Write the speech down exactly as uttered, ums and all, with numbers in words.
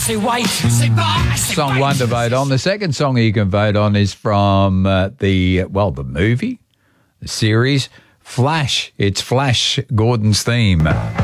Say wait, say bye, say Song wait. one to vote on. The second song you can vote on is from uh, the, well, the movie, the series, Flash. It's Flash Gordon's theme.